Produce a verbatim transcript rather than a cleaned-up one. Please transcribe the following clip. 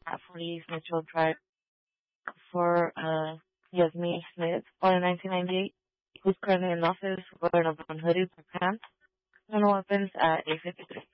at forty East Mitchell Drive for uh, Yasmin Smith, born in nineteen ninety-eight, who's currently in office wearing a brown hoodie, black pants, and weapons at eight fifty-three.